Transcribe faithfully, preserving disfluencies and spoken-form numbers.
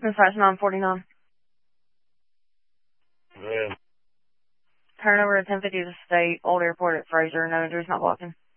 Dispatch nine forty-nine. Yeah. Turn over at ten fifty to State, Old Airport at Fraser. No injuries, not blocking.